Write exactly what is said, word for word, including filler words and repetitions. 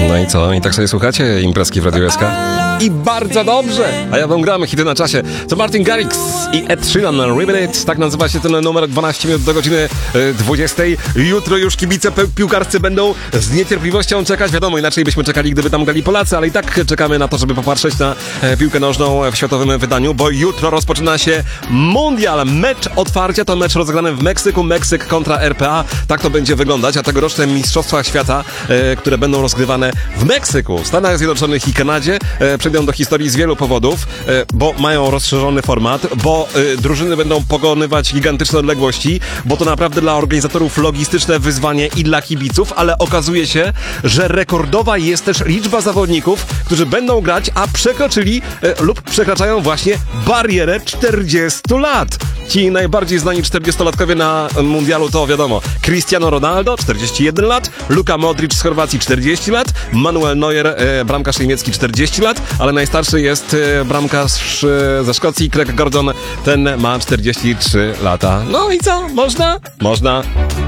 No i co? I tak sobie słuchacie imprezki w Radiu S K? I bardzo dobrze! A ja wam gramy hity na czasie. To Martin Garrix i Ed Sheeran, Ribbon It. Tak nazywa się ten numer, dwanaście minut do godziny dwudziestej. Jutro już kibice piłkarscy będą z niecierpliwością czekać. Wiadomo, inaczej byśmy czekali, gdyby tam grali Polacy, ale i tak czekamy na to, żeby popatrzeć na piłkę nożną w światowym wydaniu, bo jutro rozpoczyna się Mundial. Mecz otwarcia to mecz rozegrany w Meksyku. Meksyk kontra R P A. Tak to będzie wyglądać, a tegoroczne Mistrzostwa Świata, e, które będą rozgrywane w Meksyku, Stanach Zjednoczonych i Kanadzie, e, przejdą do historii z wielu powodów, e, bo mają rozszerzony format, bo e, drużyny będą pokonywać gigantyczne odległości, bo to naprawdę dla organizatorów logistyczne wyzwanie i dla kibiców, ale okazuje się, że rekordowa jest też liczba zawodników, którzy będą grać, a przekroczyli e, lub przekraczają właśnie barierę czterdziestu lat. Ci najbardziej znani czterdziestolatkowie na mundialu to wiadomo Cristiano Ronaldo, czterdzieści jeden lat, Luka Modric z Chorwacji, czterdzieści lat, Manuel Neuer, e, bramkarz niemiecki, czterdzieści lat, ale najstarszy jest e, bramkarz e, ze Szkocji, Craig Gordon, ten ma czterdzieści trzy lata. No i co? Można? Można.